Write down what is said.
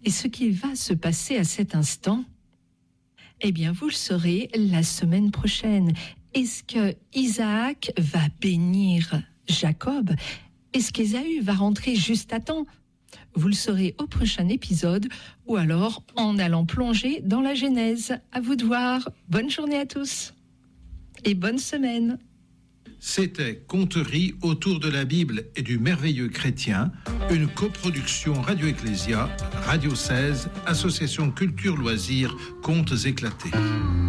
Et ce qui va se passer à cet instant, eh bien, vous le saurez la semaine prochaine. Est-ce que Isaac va bénir Jacob? Est-ce qu'Ésaü va rentrer juste à temps? Vous le saurez au prochain épisode ou alors en allant plonger dans la Genèse. À vous de voir. Bonne journée à tous et bonne semaine. C'était Conteries autour de la Bible et du merveilleux chrétien, une coproduction Radio Ecclésia, Radio 16, Association Culture Loisirs, Contes éclatés.